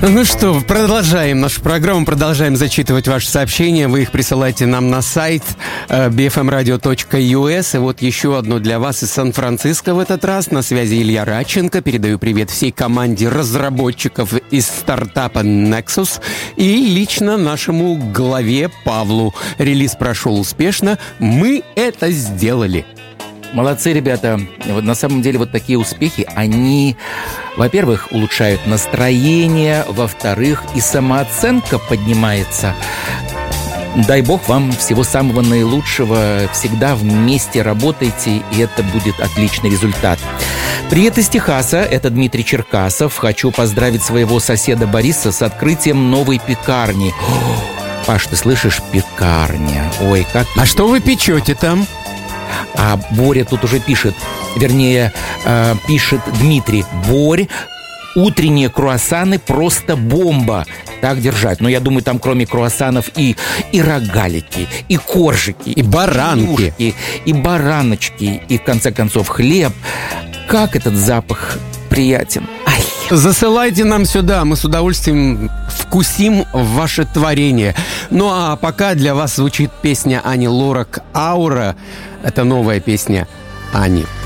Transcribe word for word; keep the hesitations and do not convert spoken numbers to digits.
Ну что, продолжаем нашу программу, продолжаем зачитывать ваши сообщения. Вы их присылайте нам на сайт би эф эм радио точка ю эс. И вот еще одно для вас из Сан-Франциско в этот раз. На связи Илья Радченко. Передаю привет всей команде разработчиков из стартапа Nexus и лично нашему главе Павлу. Релиз прошел успешно. Мы это сделали. Молодцы, ребята. Вот на самом деле вот такие успехи, они, во-первых, улучшают настроение, во-вторых, и самооценка поднимается. Дай бог вам всего самого наилучшего. Всегда вместе работайте, и это будет отличный результат. Привет из Техаса, это Дмитрий Черкасов. Хочу поздравить своего соседа Бориса с открытием новой пекарни. О, Паш, ты слышишь? Пекарня. Ой, как... А что вы печете там? А Боря тут уже пишет, вернее, э, пишет Дмитрий. Борь, утренние круассаны просто бомба. Так держать. Но я думаю, там кроме круассанов и, и рогалики, и коржики, и баранки, и, и бараночки, и, в конце концов, хлеб. Как этот запах приятен. Ай. Засылайте нам сюда, мы с удовольствием вкусим ваше творение. Ну а пока для вас звучит песня Ани Лорак «Аура». Это новая песня Ани.